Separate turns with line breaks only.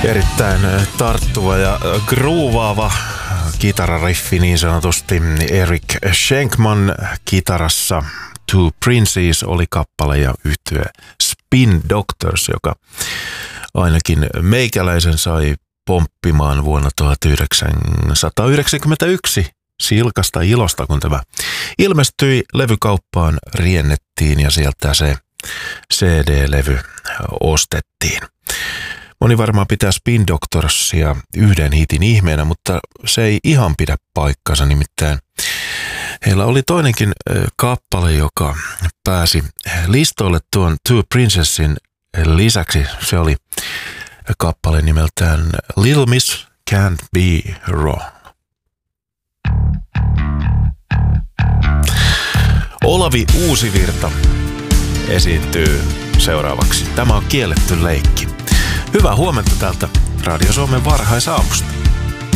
Erittäin tarttuva ja groovaava kitarariffi niin sanotusti. Eric Schenkman kitarassa. Two Princes oli kappale ja yhtye Spin Doctors, joka ainakin meikäläisen sai pomppimaan vuonna 1991 silkasta ilosta, kun tämä ilmestyi, levykauppaan riennettiin ja sieltä se CD-levy ostettiin. Moni varmaan pitää Spin Doctorsia yhden hitin ihmeenä, mutta se ei ihan pidä paikkansa, nimittäin heillä oli toinenkin kappale, joka pääsi listoille tuon Two Princesin lisäksi. Se oli kappale nimeltään Little Miss Can't Be Wrong. Olavi Uusivirta esiintyy seuraavaksi. Tämä on Kielletty leikki. Hyvää huomenta täältä Radio Suomen varhaisaamusta.